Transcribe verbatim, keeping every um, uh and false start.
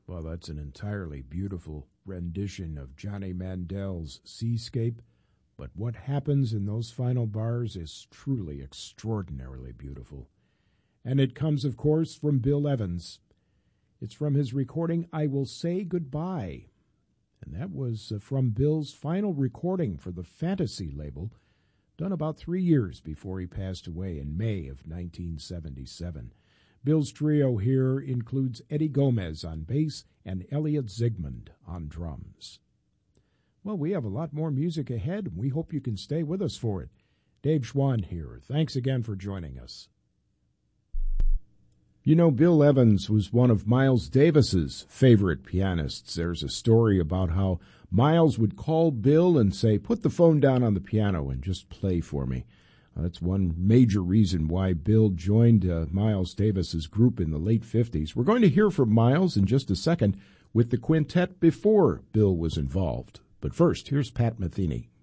Well, that's an entirely beautiful rendition of Johnny Mandel's Seascape, but what happens in those final bars is truly extraordinarily beautiful. And it comes, of course, from Bill Evans. It's from his recording, I Will Say Goodbye. And that was uh, from Bill's final recording for the Fantasy label, done about three years before he passed away in May of nineteen seventy-seven. Bill's trio here includes Eddie Gomez on bass and Elliot Zygmunt on drums. Well, we have a lot more music ahead, and we hope you can stay with us for it. Dave Schwann here. Thanks again for joining us. You know, Bill Evans was one of Miles Davis's favorite pianists. There's a story about how Miles would call Bill and say, put the phone down on the piano and just play for me. Uh, that's one major reason why Bill joined uh, Miles Davis's group in the late fifties. We're going to hear from Miles in just a second with the quintet before Bill was involved. But first, here's Pat Metheny.